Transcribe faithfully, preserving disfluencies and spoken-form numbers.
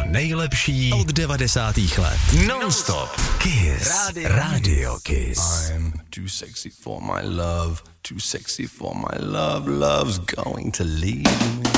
nejlepší od devadesátých let. Non-stop. Kiss. Radio, Radio Kiss. I'm too sexy for my love, too sexy for my love, love's going to leave me.